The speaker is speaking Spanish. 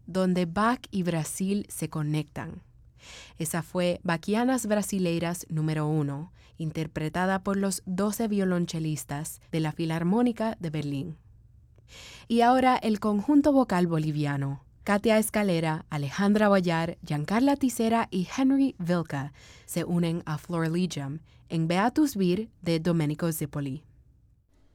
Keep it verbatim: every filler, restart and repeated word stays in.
donde Bach y Brasil se conectan. Esa fue Bachianas Brasileiras número uno, interpretada por los doce violonchelistas de la Filarmónica de Berlín. Y ahora el conjunto vocal boliviano. Katia Escalera, Alejandra Guayar, Giancarla Tisera y Henry Vilca se unen a Florilegium en Beatus Vir de Domenico Zippoli.